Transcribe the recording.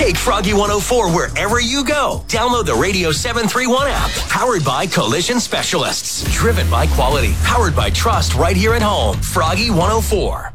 Take Froggy 104 wherever you go. Download the Radio 731 app. Powered by Collision Specialists. Driven by quality. Powered by trust right here at home. Froggy 104.